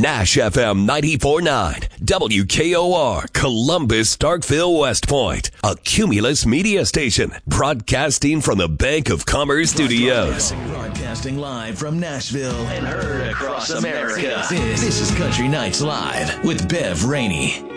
Nash FM 94.9, WKOR, Columbus, Starkville, West Point, a Cumulus media station, broadcasting from the Bank of Commerce Studios. Broadcasting live from Nashville and heard across America. This is Country Nights Live with Bev Rainey.